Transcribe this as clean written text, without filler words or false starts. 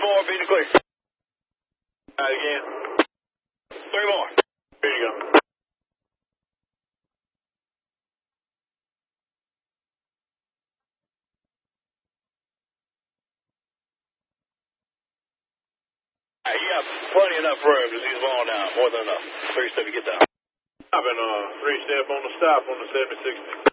4, be clear. Again. 3 more. Here you go. Right, you got plenty enough room to use ball down. More than enough. 3 step, you get down. I've been 3 step on the stop on the 760.